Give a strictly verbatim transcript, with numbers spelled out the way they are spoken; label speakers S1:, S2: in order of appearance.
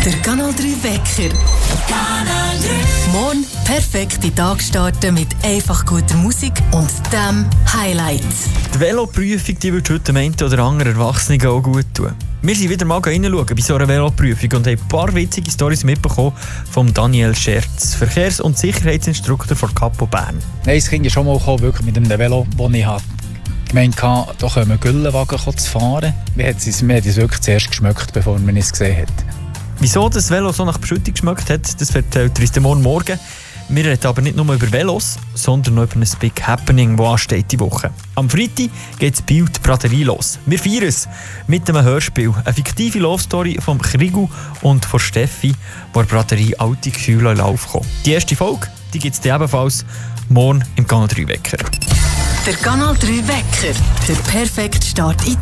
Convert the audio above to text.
S1: Der Kanal drei Wecker. Kanal drei. Morgen perfekt in den Tag starten mit einfach guter Musik und dem Highlight.
S2: Die Veloprüfung die wird heute dem einen oder anderen Erwachsenen auch gut tun. Wir sind wieder mal reinschauen bei so einer Veloprüfung und haben ein paar witzige Storys mitbekommen von Daniel Scherz, Verkehrs- und Sicherheitsinstruktor von Capo Bern.
S3: Nein, es ging ja schon mal kommen, wirklich mit einem Velo, das ich hatte. Ich meine, da können wir Güllenwagen zu fahren. Wir haben es wirklich zuerst geschmeckt, bevor man es gesehen hat.
S2: Wieso das Velo so nach Beschüttung geschmeckt hat, das erzählt uns morgen Morgen. Wir reden aber nicht nur über Velos, sondern auch über ein Big Happening, das ansteht die Woche. Am Freitag geht das Bild Braterie los. Wir feiern es mit einem Hörspiel. Eine fiktive Love-Story von Krigu und von Steffi, wo der Braterie alte Gefühle in Lauf kommen. Die erste Folge gibt es ebenfalls morgen im Kanal drei Wecker.
S1: Der Kanal drei Wecker. Der perfekte Start in die